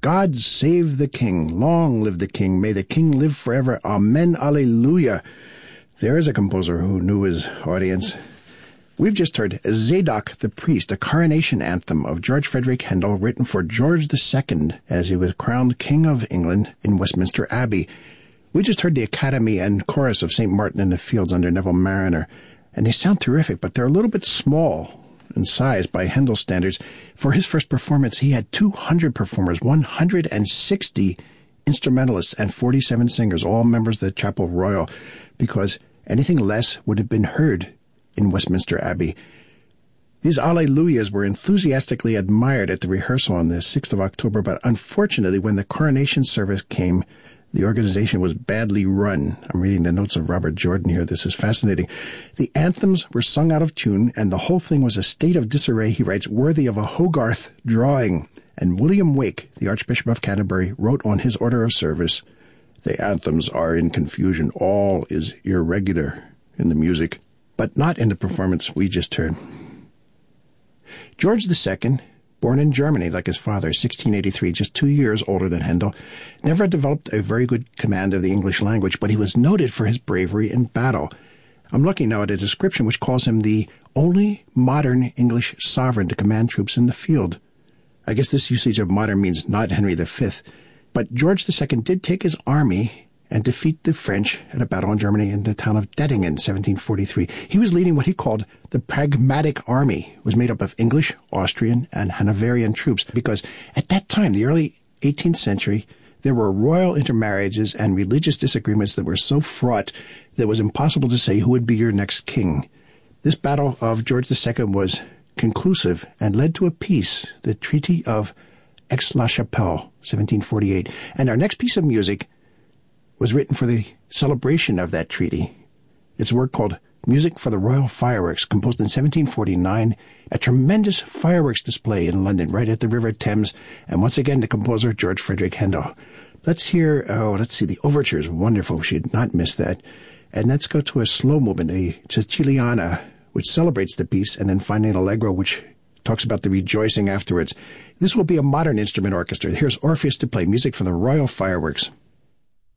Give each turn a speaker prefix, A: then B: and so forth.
A: God save the king. Long live the king. May the king live forever. Amen. Alleluia. There is a composer who knew his audience. We've just heard Zadok the Priest, a coronation anthem of George Frederick Handel, written for George II as he was crowned King of England in Westminster Abbey. We just heard the Academy and chorus of St. Martin in the Fields under Neville Marriner, and they sound terrific, but they're a little bit small in size by Handel's standards. For his first performance, he had 200 performers, 160 instrumentalists, and 47 singers, all members of the Chapel Royal, because anything less would have been heard in Westminster Abbey. These Alleluias were enthusiastically admired at the rehearsal on the 6th of October, but unfortunately, when the coronation service came, the organization was badly run. I'm reading the notes of Robert Jordan here. This is fascinating. The anthems were sung out of tune, and the whole thing was a state of disarray, he writes, worthy of a Hogarth drawing. And William Wake, the Archbishop of Canterbury, wrote on his order of service, "The anthems are in confusion. All is irregular in the music," but not in the performance we just heard. George II, born in Germany like his father, 1683, just 2 years older than Handel, never developed a very good command of the English language, but he was noted for his bravery in battle. I'm looking now at a description which calls him the only modern English sovereign to command troops in the field. I guess this usage of modern means not Henry V. But George II did take his army and defeat the French at a battle in Germany in the town of Dettingen in 1743. He was leading what he called the Pragmatic Army. It was made up of English, Austrian, and Hanoverian troops, because at that time, the early 18th century, there were royal intermarriages and religious disagreements that were so fraught that it was impossible to say who would be your next king. This battle of George II was conclusive and led to a peace, the Treaty of Aix-la-Chapelle, 1748. And our next piece of music was written for the celebration of that treaty. It's a work called Music for the Royal Fireworks, composed in 1749, a tremendous fireworks display in London, right at the River Thames, and once again, the composer, George Frederick Handel. Let's hear, the overture is wonderful. We should not miss that. And let's go to a slow movement, a Ceciliana, which celebrates the piece, and then finally an Allegro, which talks about the rejoicing afterwards. This will be a modern instrument orchestra. Here's Orpheus to play music for the Royal Fireworks.